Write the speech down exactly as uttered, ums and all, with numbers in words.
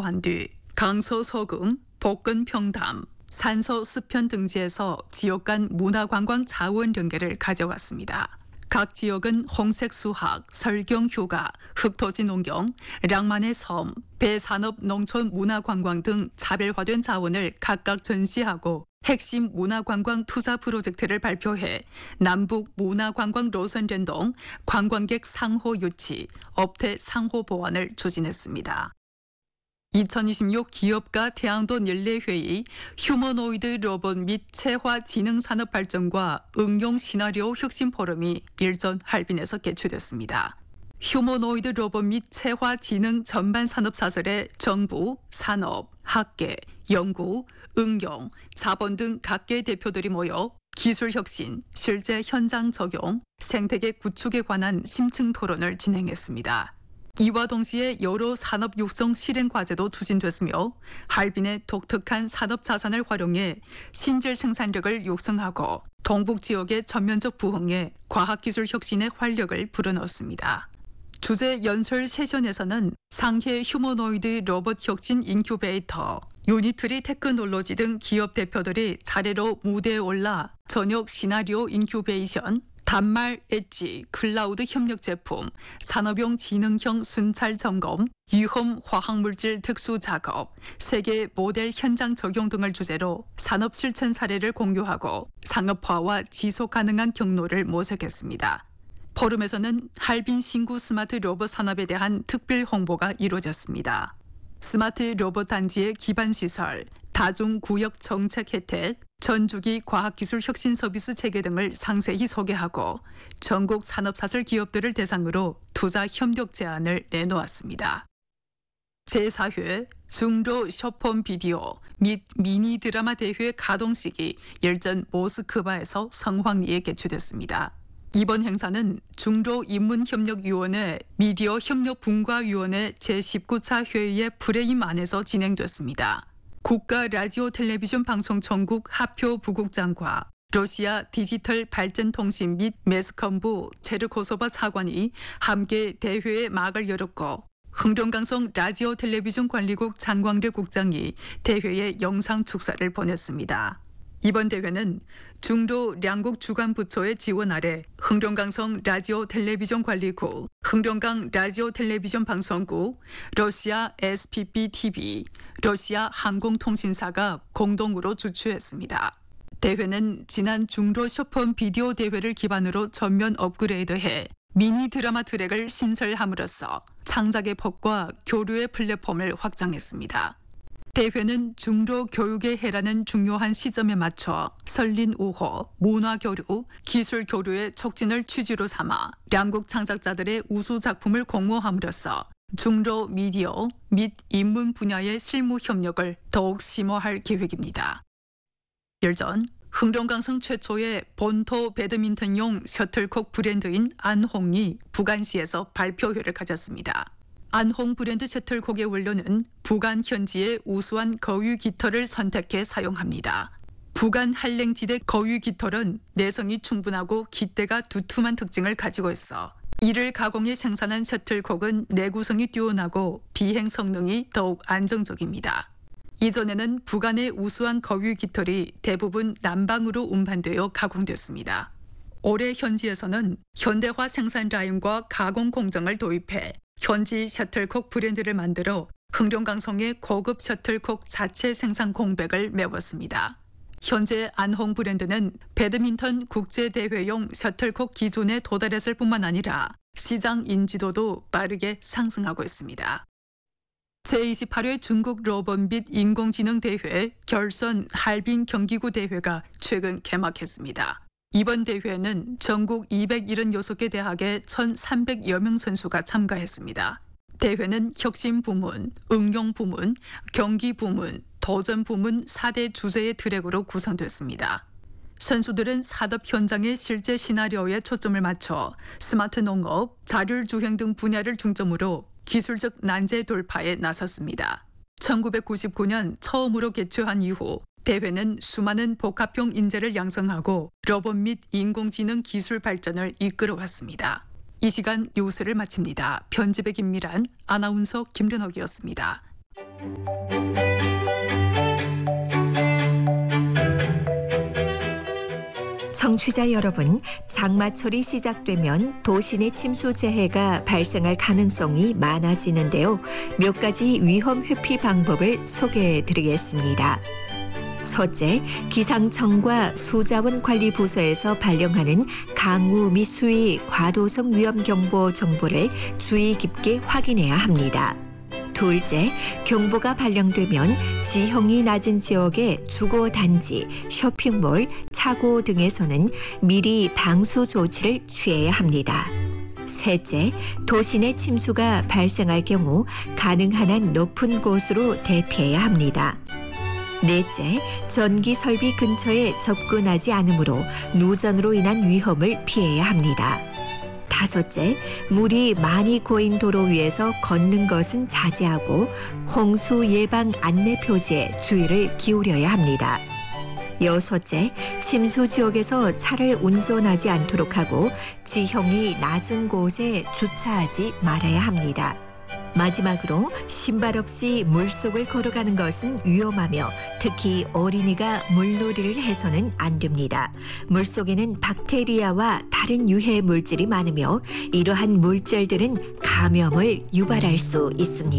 완료한 뒤 강서 서금, 복근 평담, 산서 스편 등지에서 지역 간 문화관광 자원 연계를 가져왔습니다. 각 지역은 홍색 수학, 설경 휴가, 흑토지 농경, 낭만의 섬, 배산업 농촌 문화관광 등 차별화된 자원을 각각 전시하고 핵심 문화관광 투자 프로젝트를 발표해 남북 문화관광 노선 연동, 관광객 상호 유치, 업태 상호 보완을 추진했습니다. 이천이십육 기업가 태양도 연례회의 휴머노이드 로봇 및 체화 지능 산업 발전과 응용 시나리오 혁신 포럼이 일전 할빈에서 개최됐습니다. 휴머노이드 로봇 및 체화 지능 전반 산업 사설에 정부, 산업, 학계, 연구, 응용, 자본 등 각계 대표들이 모여 기술 혁신, 실제 현장 적용, 생태계 구축에 관한 심층 토론을 진행했습니다. 이와 동시에 여러 산업 육성 실행 과제도 추진됐으며 할빈의 독특한 산업 자산을 활용해 신질 생산력을 육성하고 동북 지역의 전면적 부흥에 과학기술 혁신의 활력을 불어넣었습니다. 주제 연설 세션에서는 상해 휴머노이드 로봇 혁신 인큐베이터, 유니트리 테크놀로지 등 기업 대표들이 차례로 무대에 올라 저녁 시나리오 인큐베이션, 단말 엣지, 클라우드 협력 제품, 산업용 지능형 순찰 점검, 위험 화학물질 특수 작업, 세계 모델 현장 적용 등을 주제로 산업 실천 사례를 공유하고 상업화와 지속 가능한 경로를 모색했습니다. 포럼에서는 할빈 신구 스마트 로봇 산업에 대한 특별 홍보가 이루어졌습니다. 스마트 로봇 단지의 기반 시설, 다중구역 정책 혜택, 전주기 과학기술 혁신 서비스 체계 등을 상세히 소개하고 전국 산업사설 기업들을 대상으로 투자 협력 제안을 내놓았습니다. 제사 회 중로 숏폼 비디오 및 미니 드라마 대회 가동식이 열전 모스크바에서 성황리에 개최됐습니다. 이번 행사는 중로 인문협력위원회 미디어 협력분과위원회 제십구 차 회의의 프레임 안에서 진행됐습니다. 국가 라디오 텔레비전 방송총국 하표 부국장과 러시아 디지털 발전통신 및 매스컴부 체르코소바 차관이 함께 대회의 막을 열었고 흥룡강성 라디오 텔레비전 관리국 장광래 국장이 대회에 영상 축사를 보냈습니다. 이번 대회는 중로 양국 주관부처의 지원 아래 흥룡강성 라디오 텔레비전 관리국, 흥룡강 라디오 텔레비전 방송국, 러시아 에스피피 티비, 러시아 항공통신사가 공동으로 주최했습니다. 대회는 지난 중로 숏폼 비디오 대회를 기반으로 전면 업그레이드해 미니 드라마 트랙을 신설함으로써 창작의 폭과 교류의 플랫폼을 확장했습니다. 대회는 중로 교육의 해라는 중요한 시점에 맞춰 설린 우호, 문화교류, 기술교류의 촉진을 취지로 삼아 양국 창작자들의 우수 작품을 공모함으로써 중로 미디어 및 인문 분야의 실무 협력을 더욱 심화할 계획입니다. 열전 흥룡강성 최초의 본토 배드민턴용 셔틀콕 브랜드인 안홍이 부간시에서 발표회를 가졌습니다. 안홍 브랜드 셔틀콕의 원료는 부간 현지의 우수한 거위 깃털을 선택해 사용합니다. 부간 한랭지대 거위 깃털은 내성이 충분하고 깃대가 두툼한 특징을 가지고 있어 이를 가공해 생산한 셔틀콕은 내구성이 뛰어나고 비행 성능이 더욱 안정적입니다. 이전에는 부간의 우수한 거위 깃털이 대부분 남방으로 운반되어 가공됐습니다. 올해 현지에서는 현대화 생산 라인과 가공 공정을 도입해 현지 셔틀콕 브랜드를 만들어 흥룡강성의 고급 셔틀콕 자체 생산 공백을 메웠습니다. 현재 안홍 브랜드는 배드민턴 국제대회용 셔틀콕 기준에 도달했을 뿐만 아니라 시장 인지도도 빠르게 상승하고 있습니다. 제이십팔 회 중국 로봇 및 인공지능 대회 결선 할빈 경기구 대회가 최근 개막했습니다. 이번 대회에는 전국 이백칠십육 개 대학의 천삼백여 명 선수가 참가했습니다. 대회는 혁신 부문, 응용 부문, 경기 부문, 도전 부문 사 대 주제의 트랙으로 구성됐습니다. 선수들은 산업 현장의 실제 시나리오에 초점을 맞춰 스마트 농업, 자율 주행 등 분야를 중점으로 기술적 난제 돌파에 나섰습니다. 천구백구십구 년 처음으로 개최한 이후 대회는 수많은 복합형 인재를 양성하고 로봇 및 인공지능 기술 발전을 이끌어왔습니다. 이 시간 뉴스를 마칩니다. 편집의 김미란, 아나운서 김renok이었습니다. 청취자 여러분, 장마철이 시작되면 도시 내 침수 재해가 발생할 가능성이 많아지는데요. 몇 가지 위험 회피 방법을 소개해 드리겠습니다. 첫째, 기상청과 수자원관리부서에서 발령하는 강우 및 수위 과도성 위험경보 정보를 주의 깊게 확인해야 합니다. 둘째, 경보가 발령되면 지형이 낮은 지역의 주거단지, 쇼핑몰, 차고 등에서는 미리 방수 조치를 취해야 합니다. 셋째, 도시 내 침수가 발생할 경우 가능한 한 높은 곳으로 대피해야 합니다. 넷째, 전기 설비 근처에 접근하지 않으므로 누전으로 인한 위험을 피해야 합니다. 다섯째, 물이 많이 고인 도로 위에서 걷는 것은 자제하고 홍수 예방 안내 표지에 주의를 기울여야 합니다. 여섯째, 침수 지역에서 차를 운전하지 않도록 하고 지형이 낮은 곳에 주차하지 말아야 합니다. 마지막으로 신발 없이 물속을 걸어가는 것은 위험하며 특히 어린이가 물놀이를 해서는 안 됩니다. 물속에는 박테리아와 다른 유해 물질이 많으며 이러한 물질들은 감염을 유발할 수 있습니다.